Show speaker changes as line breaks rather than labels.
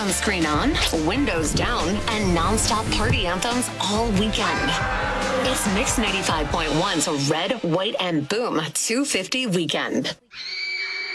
sunscreen on, windows down, and nonstop party anthems all weekend. It's Mix 95.1's Red, White, and Boom 250 Weekend.